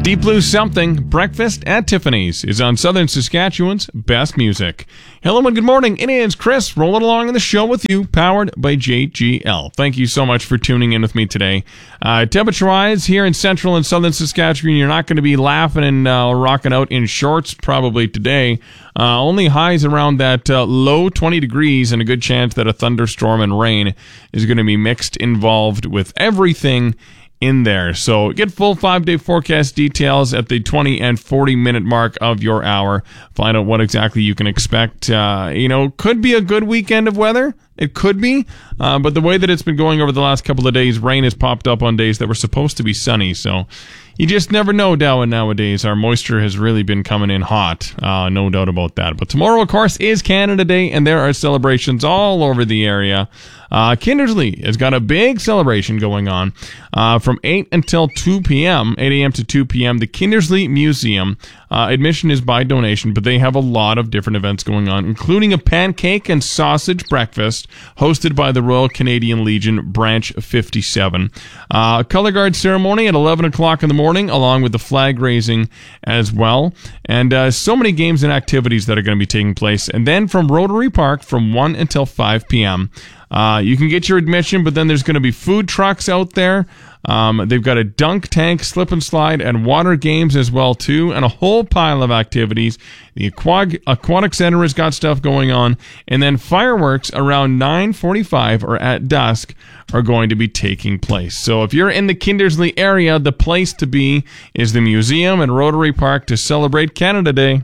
Deep Blue Something, Breakfast at Tiffany's, is on Southern Saskatchewan's best music. Hello and good morning. It is Chris rolling along in the show with you, powered by JGL. Thank you so much for tuning in with me today. Temperature-wise, here in central and southern Saskatchewan, you're not going to be laughing and rocking out in shorts probably today. Only highs around that low 20 degrees and a good chance that a thunderstorm and rain is going to be mixed involved with everything in there. So get full 5-day forecast details at the 20 and 40 minute mark of your hour. Find out what exactly you can expect. Could be a good weekend of weather. It could be, but the way that it's been going over the last couple of days, rain has popped up on days that were supposed to be sunny. So you just never know, Dowan, nowadays. Our moisture has really been coming in hot. No doubt about that. But tomorrow, of course, is Canada Day, and there are celebrations all over the area. Kindersley has got a big celebration going on from 8 until 2 p.m., 8 a.m. to 2 p.m. The Kindersley Museum. Admission is by donation, but they have a lot of different events going on, including a pancake and sausage breakfast hosted by the Royal Canadian Legion Branch 57. A color guard ceremony at 11 o'clock in the morning, along with the flag raising as well. And so many games and activities that are going to be taking place. And then from Rotary Park from 1 until 5 p.m., you can get your admission, but then there's going to be food trucks out there. They've got a dunk tank, slip and slide, and water games as well, too, and a whole pile of activities. The Aquatic Center has got stuff going on, and then fireworks around 9:45 or at dusk are going to be taking place. So if you're in the Kindersley area, the place to be is the museum and Rotary Park to celebrate Canada Day.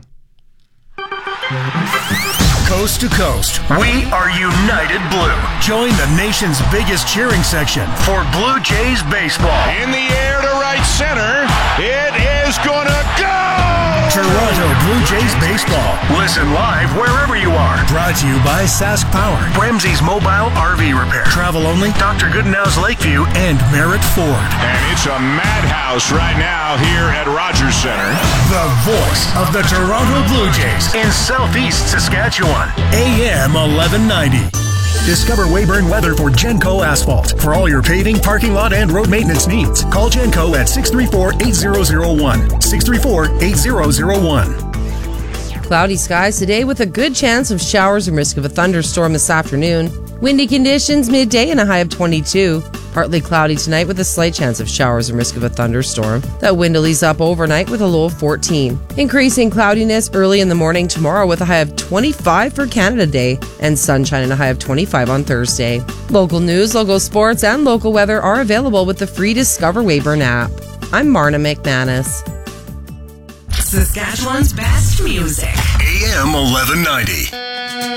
Coast to coast, we are United Blue. Join the nation's biggest cheering section for Blue Jays baseball. In the air to right center, it is gonna go! Toronto Blue Jays baseball. Listen live wherever you are. Brought to you by Sask Power, Ramsey's Mobile RV Repair, Travel Only, Dr. Goodenow's Lakeview, and Merritt Ford. And it's a madhouse right now here at Rogers Center. The voice of the Toronto Blue Jays in Southeast Saskatchewan. AM 1190. Discover Weyburn Weather for Genco Asphalt. For all your paving, parking lot, and road maintenance needs, call Genco at 634-8001. 634-8001. Cloudy skies today with a good chance of showers and risk of a thunderstorm this afternoon. Windy conditions midday and a high of 22. Partly cloudy tonight with a slight chance of showers and risk of a thunderstorm. That wind will ease up overnight with a low of 14. Increasing cloudiness early in the morning tomorrow with a high of 25 for Canada Day and sunshine and a high of 25 on Thursday. Local news, local sports, and local weather are available with the free Discover Weyburn app. I'm Marna McManus. Saskatchewan's best music. AM 1190.